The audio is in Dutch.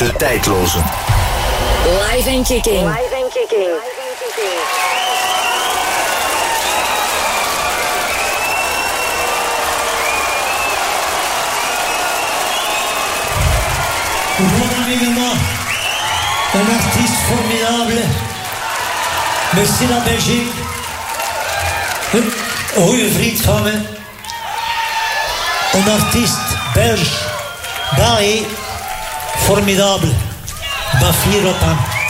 De tijdloze. Live and kicking. Voilà également un artiste formidable. Merci la Belgique. Een goede vriend van me. Een artiest Belge. België. Formidable. Ik ben fier op hem.